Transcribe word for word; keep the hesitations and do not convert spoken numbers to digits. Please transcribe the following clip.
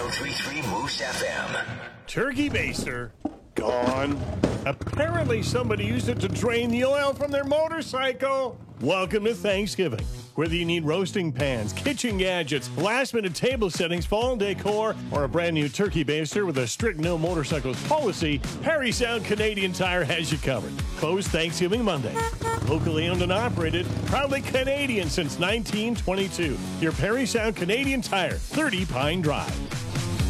three three Moose F M. Turkey baster, gone. Apparently somebody used it to drain the oil from their motorcycle. Welcome to Thanksgiving. Whether you need roasting pans, kitchen gadgets, last-minute table settings, fall decor, or a brand new turkey baster with a strict no motorcycles policy, Parry Sound Canadian Tire has you covered. Closed Thanksgiving Monday. Locally owned and operated, proudly Canadian since nineteen twenty-two. Your Parry Sound Canadian Tire, thirty Pine Drive.